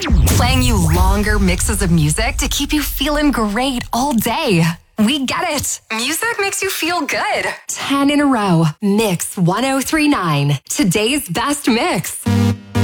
Playing you longer mixes of music to keep you feeling great all day. We get it. Music makes you feel good. 10 in a row. Mix 1039. Today's best mix.